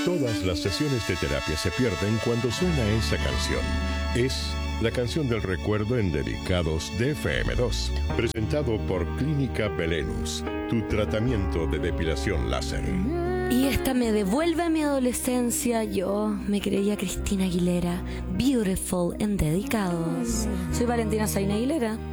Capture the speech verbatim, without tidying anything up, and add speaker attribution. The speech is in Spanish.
Speaker 1: Todas las sesiones de terapia se pierden cuando suena esa canción. Es la canción del recuerdo en Dedicados de F M dos. Presentado por Clínica Belenus, tu tratamiento de depilación láser.
Speaker 2: Y esta me devuelve a mi adolescencia. Yo me creía Cristina Aguilera. Beautiful en Dedicados. Soy Valentina Zaina Aguilera.